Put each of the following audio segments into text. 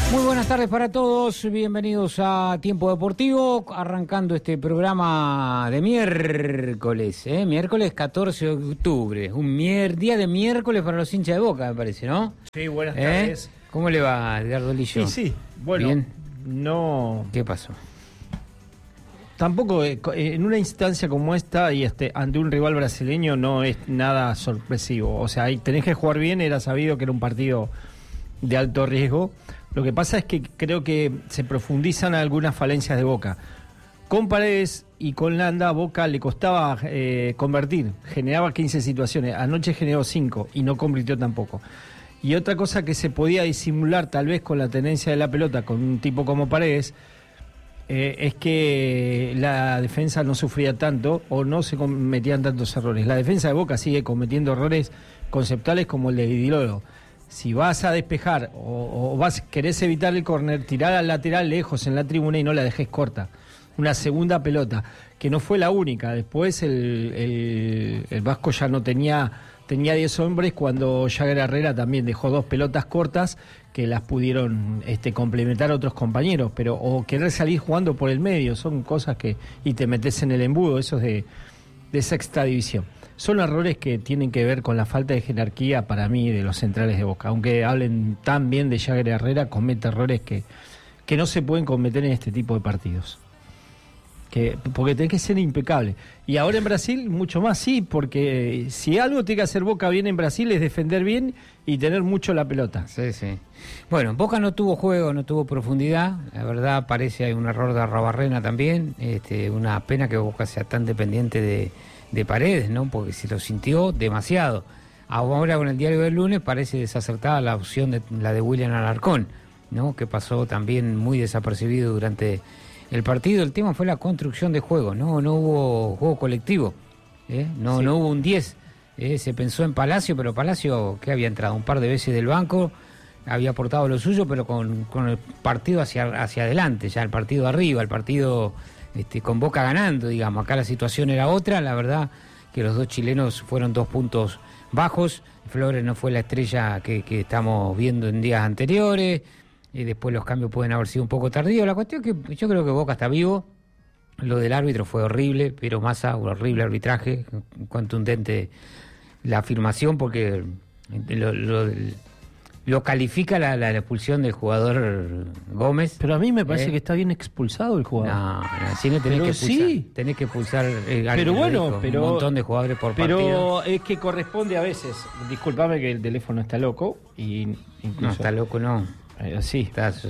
Muy buenas tardes para todos, bienvenidos a Tiempo Deportivo, arrancando este programa de miércoles, miércoles 14 de octubre, un día de miércoles para los hinchas de Boca, me parece, ¿no? Sí, buenas tardes. ¿Cómo le va, Edgardo Lillo? Sí, bueno, ¿Bien? No... ¿Qué pasó? Tampoco, en una instancia como esta y ante un rival brasileño no es nada sorpresivo, o sea, ahí tenés que jugar bien, era sabido que era un partido de alto riesgo. Lo que pasa es que creo que se profundizan algunas falencias de Boca. Con Paredes y con Landa, Boca le costaba convertir, generaba 15 situaciones, anoche generó 5 y no convirtió tampoco. Y otra cosa que se podía disimular tal vez con la tenencia de la pelota con un tipo como Paredes, es que la defensa no sufría tanto o no se cometían tantos errores. La defensa de Boca sigue cometiendo errores conceptuales como el de Di Loro. Si vas a despejar o querés evitar el córner, tirar al lateral lejos en la tribuna y no la dejes corta. Una segunda pelota, que no fue la única. Después el Vasco ya no tenía 10 hombres cuando Jagger Herrera también dejó 2 pelotas cortas que las pudieron complementar otros compañeros, pero o querer salir jugando por el medio, son cosas que y te metes en el embudo, eso es de sexta división. Son errores que tienen que ver con la falta de jerarquía para mí de los centrales de Boca. Aunque hablen tan bien de Jagger Herrera, comete errores que no se pueden cometer en este tipo de partidos. Porque tenés que ser impecable. Y ahora en Brasil mucho más, sí, porque si algo tiene que hacer Boca bien en Brasil es defender bien y tener mucho la pelota. Sí, sí. Bueno, Boca no tuvo juego, no tuvo profundidad. La verdad parece hay un error de Arrobarrena también. Una pena que Boca sea tan dependiente de Paredes, ¿no? Porque se lo sintió demasiado. Ahora con el diario del lunes parece desacertada la opción de la de William Alarcón, ¿no? Que pasó también muy desapercibido durante el partido. El tema fue la construcción de juego, no hubo juego colectivo, no hubo un 10. Se pensó en Palacio, pero Palacio, que había entrado un par de veces del banco, había aportado lo suyo, pero con el partido hacia adelante, ya el partido arriba, el partido con Boca ganando, digamos. Acá la situación era otra, la verdad que los dos chilenos fueron 2 puntos bajos. Flores no fue la estrella que estamos viendo en días anteriores, y después los cambios pueden haber sido un poco tardíos. La cuestión es que yo creo que Boca está vivo. Lo del árbitro fue horrible, pero Massa, un horrible arbitraje, contundente la afirmación, porque lo califica la expulsión del jugador Gómez. Pero a mí me parece que está bien expulsado el jugador. No, si no tenés que expulsar. Sí. Tenés que expulsar pero bueno, un montón de jugadores por partido. Pero es que corresponde a veces. Disculpame que el teléfono está loco y incluso... No, está loco, no. Sí. Estás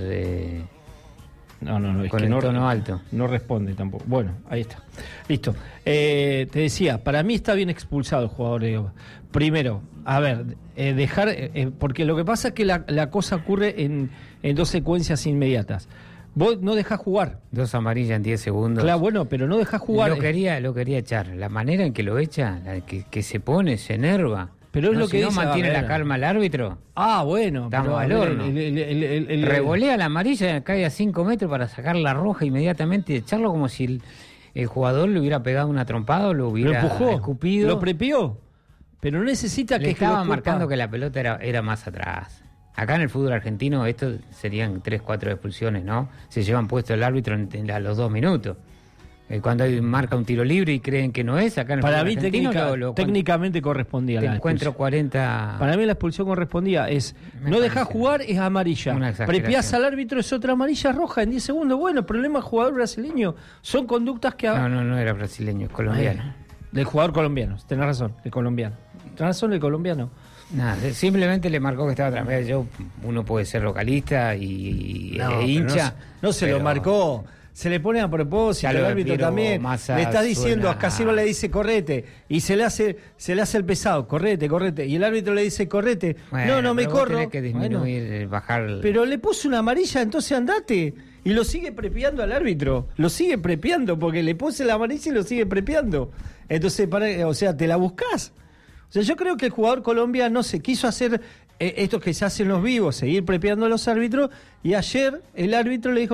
no, es con que el no, tono alto. No responde tampoco. Bueno, ahí está. Listo. Te decía, para mí está bien expulsado el jugador. Primero, a ver, dejar... porque lo que pasa es que la cosa ocurre en 2 secuencias inmediatas. Vos no dejás jugar. 2 amarillas en 10 segundos. Claro, bueno, pero no dejás jugar. Lo quería echar. La manera en que lo echa, que se pone, se enerva. Pero es no, lo que si dice, no mantiene la calma el árbitro. Bueno, estamos al horno. Revolea la amarilla, cae a 5 metros para sacar la roja inmediatamente y echarlo como si el jugador le hubiera pegado una trompada o lo hubiera escupido. Lo prepió, pero no necesita que estaba marcando que la pelota era más atrás. Acá en el fútbol argentino esto serían 3-4 expulsiones, ¿no? Se llevan puesto el árbitro a los 2 minutos. Cuando marca un tiro libre y creen que no es, acá en el para mí argentino técnicamente correspondía la encuentro 40. Para mí la expulsión correspondía no dejar jugar, es amarilla. Prepiás al árbitro, es otra amarilla roja en 10 segundos. Bueno, el problema del jugador brasileño son conductas que... No era brasileño, es colombiano. Del jugador colombiano, tenés razón, el colombiano. Tenés razón, el colombiano. Nada, simplemente le marcó que estaba atrás. Uno puede ser localista e hincha. No se lo marcó. Se le pone a propósito, el árbitro también. Le está diciendo, a Casero le dice correte, y se le hace el pesado, correte. Y el árbitro le dice correte. Bueno, no me corro. Tenés que disminuir, bajar. Pero le puso una amarilla, entonces andate. Y lo sigue prepiando al árbitro. Lo sigue prepiando, porque le puse la amarilla y lo sigue prepiando. Entonces, te la buscás. O sea, yo creo que el jugador colombiano se quiso hacer esto que se hace en los vivos, seguir prepiando a los árbitros, y ayer el árbitro le dijo,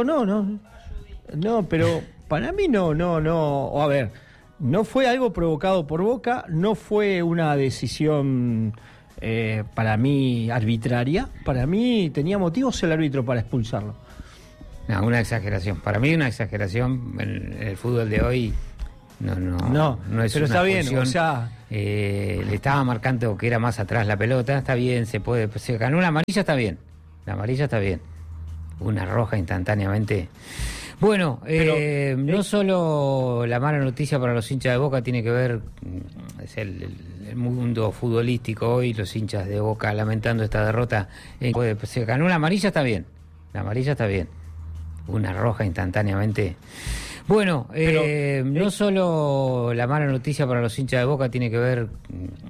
no, pero para mí no. A ver, no fue algo provocado por Boca, no fue una decisión para mí arbitraria. Para mí tenía motivos el árbitro para expulsarlo. No, una exageración. Para mí una exageración. El fútbol de hoy no es pero una está bien, expulsión. o sea, le estaba marcando que era más atrás la pelota. Está bien, se ganó una amarilla, está bien. La amarilla está bien. Una roja instantáneamente. Bueno, no solo la mala noticia para los hinchas de Boca tiene que ver, es el mundo futbolístico hoy, los hinchas de Boca lamentando esta derrota. Se ganó una amarilla, está bien. La amarilla está bien. Una roja instantáneamente. Bueno, no solo la mala noticia para los hinchas de Boca tiene que ver,